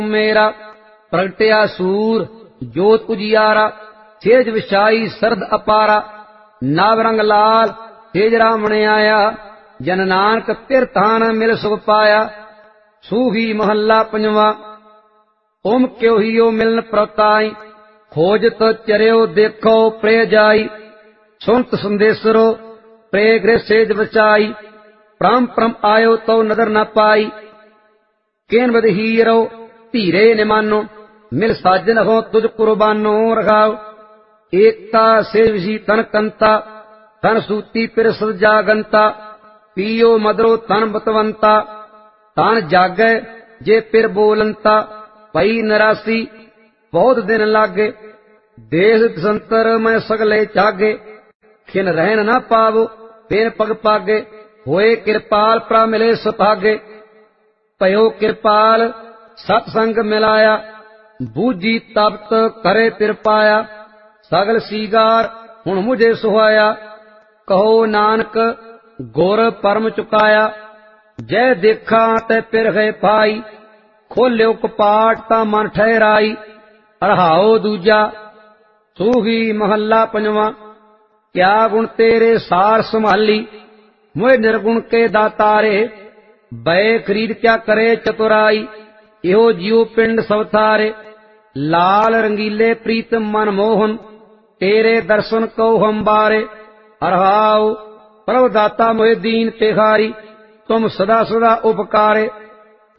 मेरा प्रगटिया सूर जोत उजियारा सेज विछाई सरद अपारा नाव रंग लाल तेज रामण आया जन नानक पिर तान मिल सुख पाया। सूही महला पंजवा। ओम क्यों हियो मिलन प्रताई खोजत चरियो देखो प्रे जाई सुनत संदेसरो प्रे गृह सेज बचाई परम परम आयो तो नदर न पाई केन बद हीरो धीरे ने मानो मिल साजन हो तुझ कुर्बानो रखाओ एकता से विसी तन कंता तन सूती पिर सजा गंता पियो मदरो तन बतवंता तन जागे जे पिर बोलंता पई नरासी बहुत दिन लागे देश संतर मैं सगले जागे खिन रहन न पावो पेन पग पागे होए कृपाल प्रा मिले सुभागे पयो कृपाल सत्संग मिलाया बूझी तप्त करे पिर पाया सगल सीगार हुण मुझे सुहाया कहो नानक गुर परम चुकाया जय देखा ते पिर गए पाई खोल्यो कपाट ता मन ठहराई अरहाओ दूजा। सूही महला पंजवा। क्या गुण तेरे सार संभाली मोए निर्गुण के दातारे बै खरीद क्या करे चतुराई इहो जियो पिंड सवतारे लाल रंगीले प्रीत मन मोहन तेरे दर्शन को हम बारे अरहाओ प्रभु दाता मोए दीन तेहारी तुम सदा सदा उपकारे